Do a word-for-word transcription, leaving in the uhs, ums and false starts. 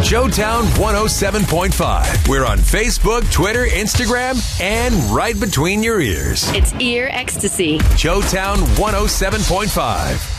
Showtown one oh seven point five. We're on Facebook, Twitter, Instagram, and right between your ears. It's ear ecstasy. Showtown one oh seven point five.